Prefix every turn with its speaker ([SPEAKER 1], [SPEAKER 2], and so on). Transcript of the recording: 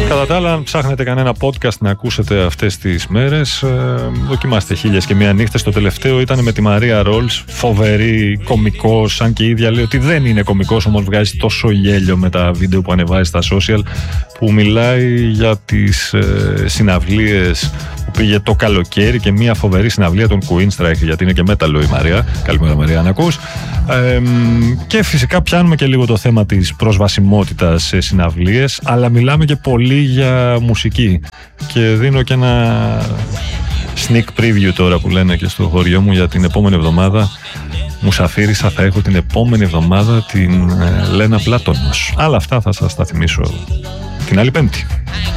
[SPEAKER 1] Κατά τα άλλα, αν ψάχνετε κανένα podcast να ακούσετε αυτές τις μέρες, δοκιμάστε 1001 νύχτες. Το τελευταίο ήταν με τη Μαρία Ρόλς, φοβερή κωμικός, αν και η ίδια λέει ότι δεν είναι κωμικός, όμως βγάζει τόσο γέλιο με τα βίντεο που ανεβάζει στα social, που μιλάει για τις συναυλίες που πήγε το καλοκαίρι και μια φοβερή συναυλία των Queenstrike, γιατί είναι και μέταλλο η Μαρία. Καλημέρα Μαρία, να ακούς. Και φυσικά πιάνουμε και λίγο το θέμα της προσβασιμότητας σε συναυλίες, αλλά μιλάμε και πολύ για μουσική. Και δίνω και ένα sneak preview τώρα που λένε και στο χωριό μου για την επόμενη εβδομάδα. Μουσαφίρισα, θα έχω την επόμενη εβδομάδα την Λένα Πλάτωνος. Αλλά αυτά θα σας τα θυμίσω την άλλη Πέμπτη.